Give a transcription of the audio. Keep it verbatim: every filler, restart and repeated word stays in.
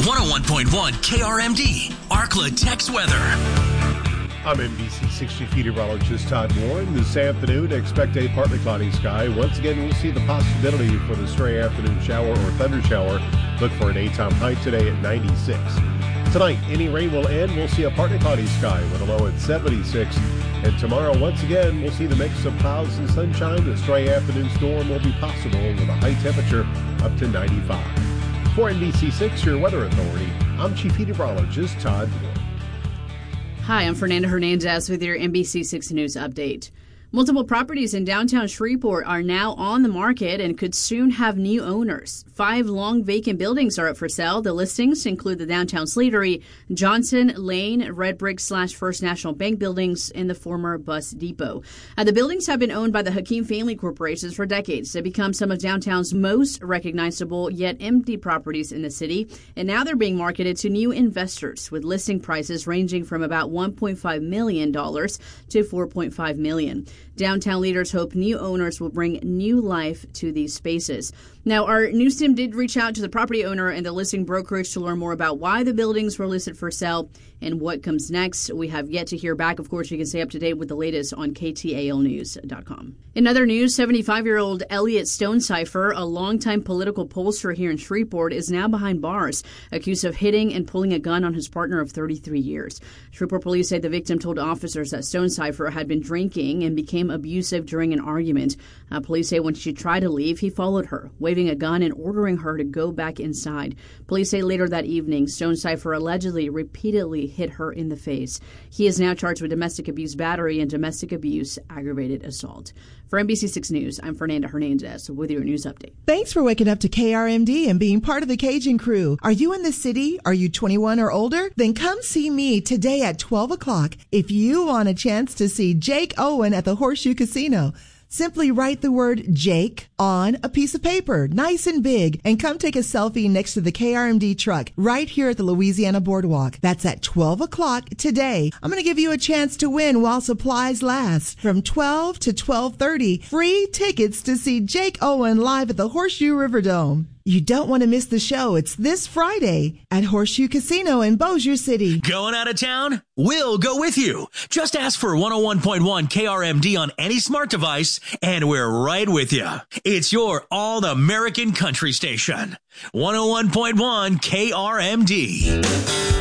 one oh one point one K R M D, Arkla Tex Weather. I'm N B C six meteorologist Todd Warren. This afternoon, expect a partly cloudy sky. Once again, we'll see the possibility for the stray afternoon shower or thunder shower. Look for a daytime high today at ninety-six. Tonight, any rain will end. We'll see a partly cloudy sky with a low at seventy-six. And tomorrow, once again, we'll see the mix of clouds and sunshine. The stray afternoon storm will be possible with a high temperature up to ninety-five. For N B C six, your weather authority, I'm Chief Meteorologist Todd Warren. Hi, I'm Fernanda Hernandez with your N B C six News Update. Multiple properties in downtown Shreveport are now on the market and could soon have new owners. Five long vacant buildings are up for sale. The listings include the downtown Slatery, Johnson Lane, Red Brick slash First National Bank buildings, and the former bus depot. Uh, the buildings have been owned by the Hakeem family corporations for decades. They become some of downtown's most recognizable yet empty properties in the city, and now they're being marketed to new investors with listing prices ranging from about one point five million dollars to four point five million dollars. Downtown leaders hope new owners will bring new life to these spaces. Now, our news team did reach out to the property owner and the listing brokerage to learn more about why the buildings were listed for sale and what comes next. We have yet to hear back. Of course, you can stay up to date with the latest on K T A L news dot com. In other news, seventy-five-year-old Elliot Stonecipher, a longtime political pollster here in Shreveport, is now behind bars, accused of hitting and pulling a gun on his partner of thirty-three years. Shreveport police say the victim told officers that Stonecipher had been drinking and became abusive during an argument. Uh, police say when she tried to leave, he followed her, waving a gun and ordering her to go back inside. Police say later that evening, Stonecipher allegedly repeatedly hit her in the face. He is now charged with domestic abuse battery and domestic abuse aggravated assault. For N B C six News, I'm Fernanda Hernandez with your news update. Thanks for waking up to K R M D and being part of the Cajun crew. Are you in the city? Are you twenty-one or older? Then come see me today at twelve o'clock if you want a chance to see Jake Owen at the Horseshoe Casino. Simply write the word Jake on a piece of paper, nice and big, and come take a selfie next to the K R M D truck right here at the Louisiana Boardwalk. That's at twelve o'clock today. I'm going to give you a chance to win while supplies last. From twelve to twelve thirty, free tickets to see Jake Owen live at the Horseshoe Riverdome. You don't want to miss the show. It's this Friday at Horseshoe Casino in Bossier City. Going out of town? We'll go with you. Just ask for one oh one point one K R M D on any smart device, and we're right with you. It's your all-American country station. one oh one point one K R M D.